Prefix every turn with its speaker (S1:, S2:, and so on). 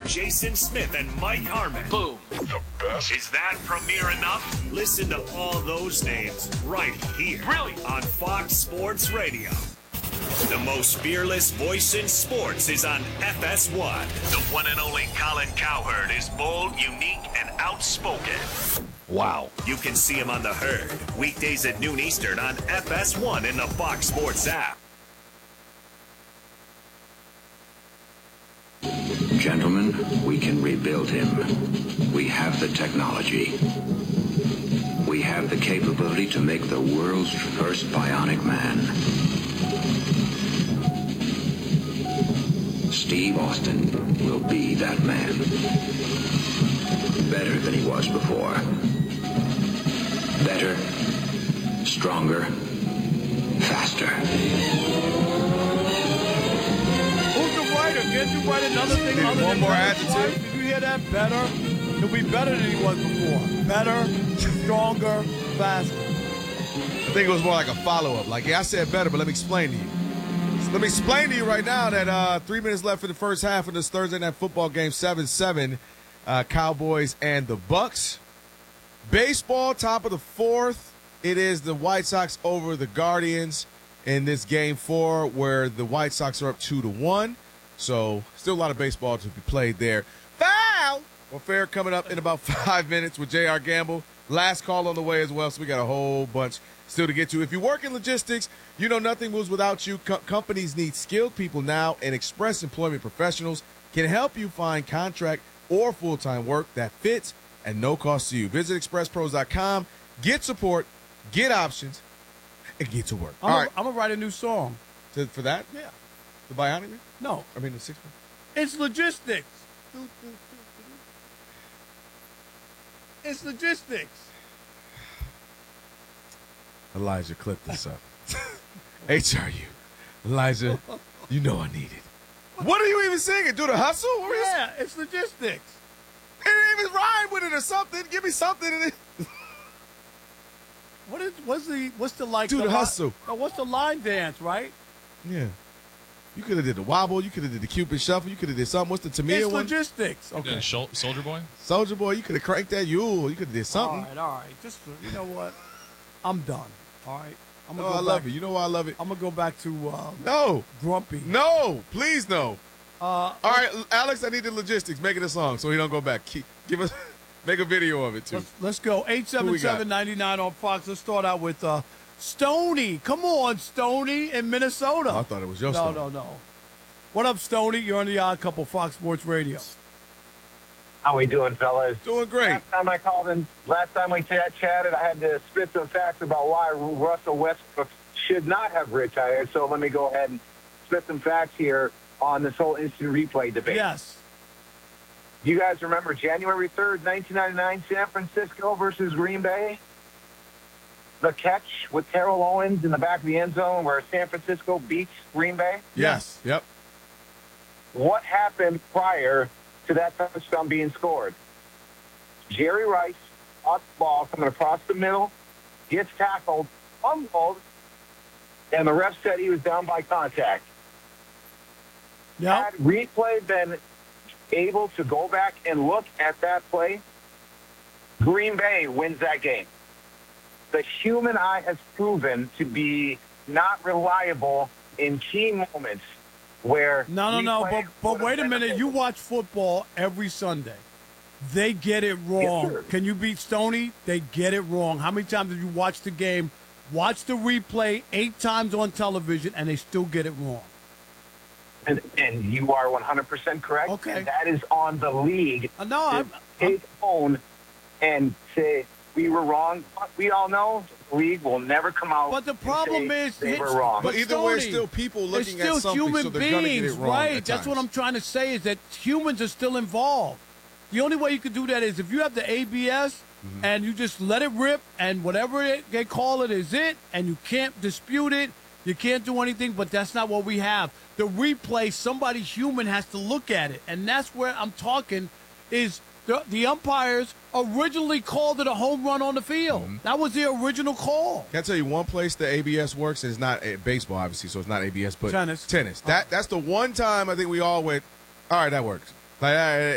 S1: Jason Smith and Mike Harmon.
S2: Boom.
S3: The best.
S1: Is that premiere enough? Listen to all those names right here.
S2: Really?
S1: On Fox Sports Radio. The most fearless voice in sports is on FS1. The one and only Colin Cowherd is bold, unique, and outspoken.
S4: Wow.
S1: You can see him on The Herd, weekdays at noon Eastern on FS1 in the Fox Sports app.
S5: Gentlemen, we can rebuild him. We have the technology. We have the capability to make the world's first bionic man. Steve Austin will be that man. Better than he was before. Better, stronger, faster.
S6: Who's the writer? Can't you write another thing
S4: Need
S6: other
S4: one
S6: than
S4: more
S6: Curtis
S4: adjective?
S6: White? Did you hear that? Better. He'll be better than he was before. Better, stronger, faster.
S4: I think it was more like a follow-up. Like, yeah, I said better, but let me explain to you. So let me explain to you right now that 3 minutes left for the first half of this Thursday night football game, 7-7, Cowboys and the Bucks. Baseball, top of the fourth. It is the White Sox over the Guardians in this game 4, where the White Sox are up 2-1. So still a lot of baseball to be played there. Foul! Well, fair coming up in about 5 minutes with J.R. Gamble. Last call on the way as well, so we got a whole bunch still to get to. If you work in logistics, you know nothing moves without you. Companies need skilled people now, and Express Employment Professionals can help you find contract or full-time work that fits at no cost to you. Visit expresspros.com, get support, get options, and get to work.
S6: I'm
S4: All right.
S6: going to write a new song.
S4: For that?
S6: Yeah.
S4: The Bionic Man?
S6: No.
S4: I mean, the 6 one?
S6: It's logistics. It's logistics.
S4: Elijah, clip this up. HRU. Elijah, you know I need it. What are you even singing? Do the hustle? What
S6: Yeah, it's logistics.
S4: It didn't even rhyme with it or something. Give me something in it.
S6: What's the like?
S4: Do the hustle.
S6: What's the line dance, right?
S4: Yeah. You could have did the wobble. You could have did the Cupid shuffle. You could have did something. What's the Tamia
S6: It's
S4: one?
S6: logistics. Okay.
S7: Soldier Boy?
S4: Soldier Boy, you could have cranked that Yule. You could have did something.
S6: All right. Just, you know what? I'm done. All right. I'm
S4: Oh,
S6: gonna
S4: I
S6: go
S4: love
S6: back.
S4: it. You know why I love it?
S6: I'm gonna go back to
S4: No.
S6: Grumpy.
S4: No. Please no.
S6: All
S4: right, Alex, I need the logistics. Make it a song so he don't go back. Give us, make a video of it, too.
S6: Let's go. 877-99 on Fox. Let's start out with Stoney. Come on, Stoney in Minnesota.
S4: I thought it was your Stoney.
S6: No. What up, Stoney? You're on the Odd Couple, Fox Sports Radio.
S8: How we doing, fellas?
S4: Doing great.
S8: Last time I called in, last time we chatted, I had to spit some facts about why Russell Westbrook should not have retired. So let me go ahead and spit some facts here on this whole instant replay debate.
S6: Yes.
S8: You guys remember January 3rd, 1999, San Francisco versus Green Bay? The catch with Terrell Owens in the back of the end zone where San Francisco beats Green Bay?
S4: Yes. Yep.
S8: What happened prior to that touchdown being scored? Jerry Rice caught the ball coming across the middle, gets tackled, fumbled, and the ref said he was down by contact.
S6: Yeah.
S8: Had replay been able to go back and look at that play, Green Bay wins that game. The human eye has proven to be not reliable in key moments where...
S6: No. But wait a minute. You watch football every Sunday. They get it wrong.
S8: Yes,
S6: Can you beat Stoney? They get it wrong. How many times have you watched the game, watch the replay 8 times on television, and they still get it wrong?
S8: And you are 100% correct.
S6: Okay.
S8: And that is on the league
S6: No,
S8: to take own and say, we were wrong. But we all know the league will never come out
S6: But the
S8: and
S6: problem
S8: say
S6: is,
S8: they were wrong.
S4: But either way, it's
S6: Stoney,
S4: still people looking
S6: it's still
S4: at something,
S6: human
S4: so they're going to get it
S6: beings,
S4: wrong
S6: right?
S4: at
S6: That's what
S4: times.
S6: I'm trying to say is that humans are still involved. The only way you can do that is if you have the ABS and you just let it rip, and whatever they call it is it, and you can't dispute it. You can't do anything, but that's not what we have. The replay, somebody human has to look at it, and that's where I'm talking is the umpires originally called it a home run on the field. That was the original call.
S4: Can I tell you one place the ABS works? And it's not baseball, obviously, so it's not ABS, but
S6: Tennis.
S4: That's the one time I think we all went, all right, that works. Like,